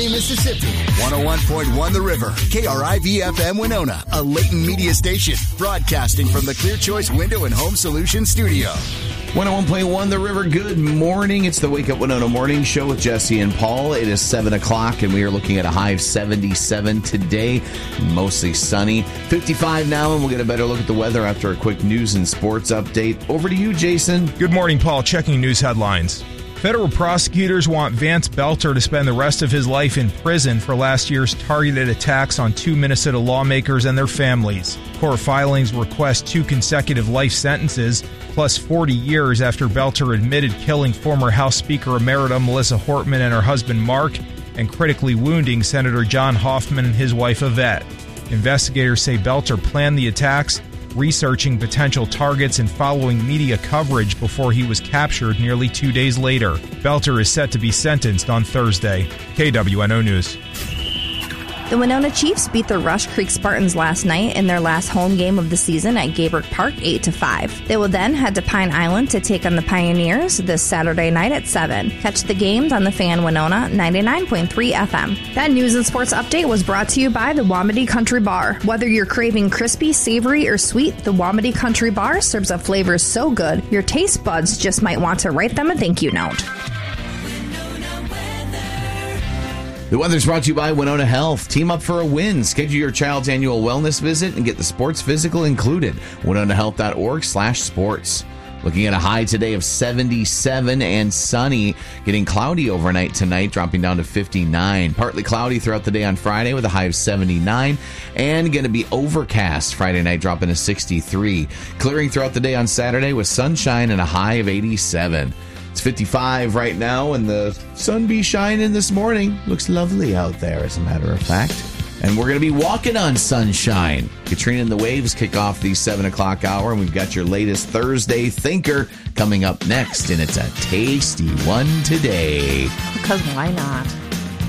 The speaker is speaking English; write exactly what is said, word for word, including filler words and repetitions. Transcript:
Mississippi, one oh one point one The River, K R I V F M Winona, a Leighton Media station, broadcasting from the Clear Choice Window and Home Solutions studio. one oh one point one The River, good morning. It's the Wake Up Winona Morning Show with Jesse and Paul. It is seven o'clock, and we are looking at a high of seventy-seven today, mostly sunny. fifty-five now, and we'll get a better look at the weather after a quick news and sports update. Over to you, Jason. Good morning, Paul. Checking news headlines. Federal prosecutors want Vance Belter to spend the rest of his life in prison for last year's targeted attacks on two Minnesota lawmakers and their families. Court filings request two consecutive life sentences, plus forty years after Belter admitted killing former House Speaker Emerita Melissa Hortman and her husband Mark, and critically wounding Senator John Hoffman and his wife Yvette. Investigators say Belter planned the attacks, researching potential targets and following media coverage before he was captured nearly two days later. Belter is set to be sentenced on Thursday. K W N O News. The Winona Chiefs beat the Rush Creek Spartans last night in their last home game of the season at Gaybrook Park eight to five. They will then head to Pine Island to take on the Pioneers this Saturday night at seven. Catch the games on the Fan Winona ninety-nine point three F M. That news and sports update was brought to you by the Wamedy Country Bar. Whether you're craving crispy, savory, or sweet, the Wamedy Country Bar serves up flavors so good your taste buds just might want to write them a thank you note. The weather's brought to you by Winona Health. Team up for a win. Schedule your child's annual wellness visit and get the sports physical included. winona health dot org slash sports. Looking at a high today of seventy-seven and sunny. Getting cloudy overnight tonight, dropping down to fifty-nine. Partly cloudy throughout the day on Friday with a high of seventy-nine. And going to be overcast Friday night, dropping to sixty-three. Clearing throughout the day on Saturday with sunshine and a high of eighty-seven. It's fifty-five right now, and the sun be shining this morning. Looks lovely out there, as a matter of fact. And we're going to be walking on sunshine. Katrina and the Waves kick off the seven o'clock hour, and we've got your latest Thursday Thinker coming up next, and it's a tasty one today. Because why not?